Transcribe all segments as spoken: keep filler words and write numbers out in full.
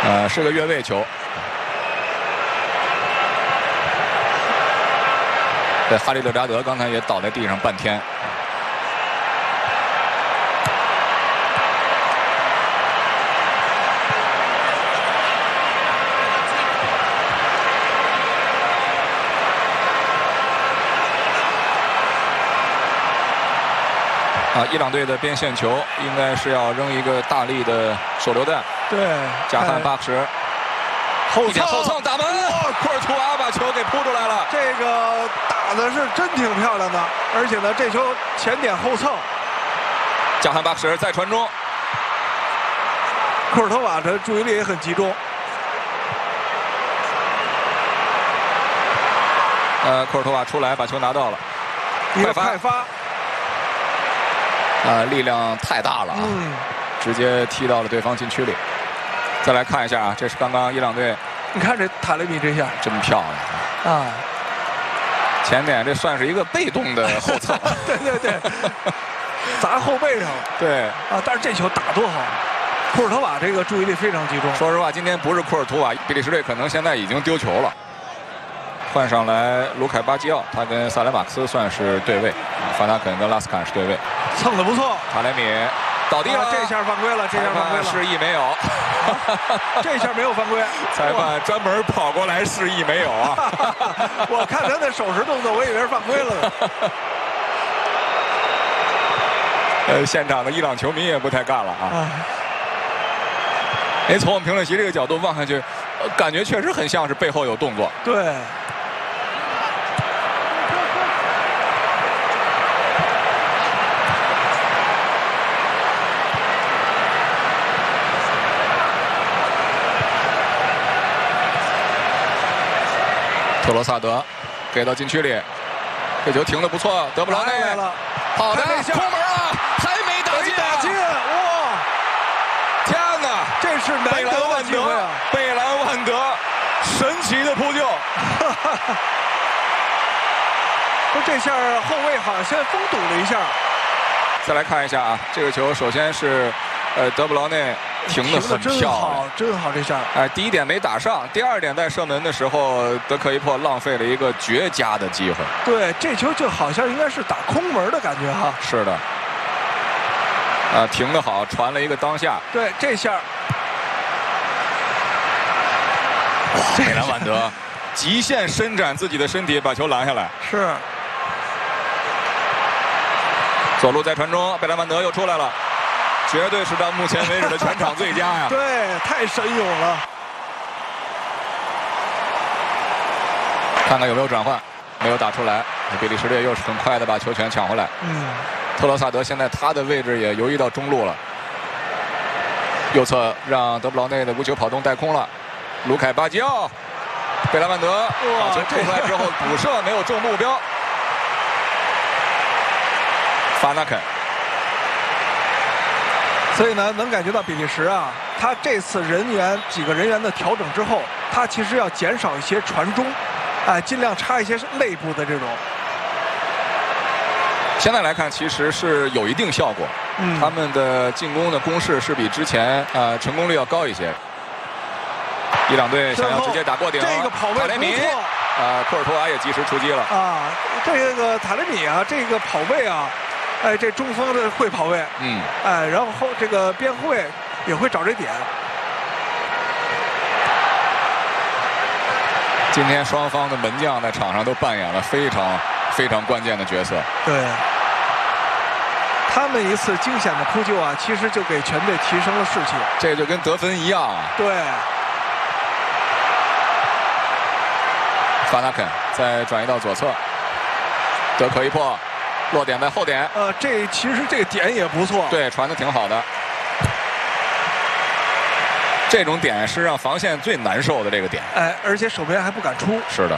呃，是个越位球。对，哈利勒扎德刚才也倒在地上半天。啊，伊朗队的边线球应该是要扔一个大力的手榴弹。 对， 加汉巴克什。 后蹭后蹭打门，库尔图瓦把球给扑出来了。 这个打的是真挺漂亮的，而且呢，这球前点后蹭。 加汉巴克什再传中， 库尔图瓦的注意力也很集中。 呃，库尔图瓦出来把球拿到了， 一个快发。 啊，力量太大了啊！ 嗯， 直接踢到了对方禁区里。再来看一下啊，这是刚刚伊朗队， 你看这塔雷米这下真漂亮啊！ 前点这算是一个被动的后蹭， 对对对，砸后背上了。 对啊，但是这球打多好！库尔图瓦这个注意力非常集中。 说实话，今天不是库尔图瓦，比利时队可能现在已经丢球了。换上来卢凯巴基奥，他跟萨莱马克斯算是对位，范达肯跟拉斯坎是对位。 蹭的不错， 塔雷米倒地了， 啊、这下犯规了，这下犯规了， 示意没有， 啊、这下没有犯规， 裁判专门跑过来示意没有啊！ 我看他的手势动作，我以为是犯规了呢。 呃，现场的伊朗球迷也不太干了啊。哎，从我们评论席这个角度望下去，呃、感觉确实很像是背后有动作。 对。 特罗萨德给到禁区里，这球停得不错，德布劳内了， 好的，空门啊，还没打进， 打进，哇！ 天哪， 这是难得的机会啊！ 贝兰万德神奇的扑救， 说这下后卫好像先封堵了一下。 再来看一下啊，这个球首先是呃德布劳内。停得很漂亮， 真好这下。 哎，第一点没打上，第二点在射门的时候，德科伊珀浪费了一个绝佳的机会。 对，这球就好像应该是打空门的感觉哈。 是的。啊，停得好，传了一个当下。 对，这下。 贝兰万德极限伸展自己的身体，把球拦下来。 是。 左路再传中，贝兰万德又出来了。绝对是到目前为止的全场最佳呀！ 对，太神勇了。 看看有没有转换，没有打出来。比利时队又是很快的把球权抢回来。 嗯， 特罗萨德现在他的位置也游移到中路了。右侧让德布劳内的无球跑动带空了。卢凯巴基奥，贝兰万德把球扑出来之后补射没有中目标。法纳肯。 所以呢，能感觉到比利时啊，他这次人员几个人员的调整之后，他其实要减少一些传中，哎、呃，尽量插一些内部的这种。 现在来看，其实是有一定效果。嗯，他们的进攻的攻势是比之前呃成功率要高一些。伊朗队想要直接打过顶， 这个跑位塔雷米啊，库尔图瓦也及时出击了啊。这个塔雷米啊，这个跑位啊。哎，这中锋的会跑位，嗯，哎，然后后这个边后卫也会找这点。 今天双方的门将在场上都扮演了非常非常关键的角色。 对，他们一次惊险的扑救啊，其实就给全队提升了士气。 这就跟得分一样啊。 对。 法纳肯再转移到左侧，德科伊珀。落点在后点， 呃，这其实这个点也不错， 对，传的挺好的。这种点是让防线最难受的这个点， 哎，而且守门员还不敢出。 是的。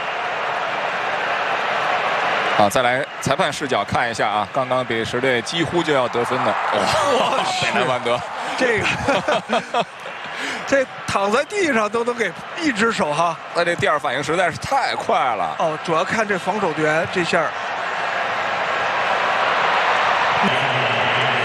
啊，再来裁判视角看一下啊，刚刚比利时队几乎就要得分的，哇，贝兰万德， 这个这躺在地上都能给一只手哈， 他这第二反应实在是太快了。 哦，主要看这防守员这下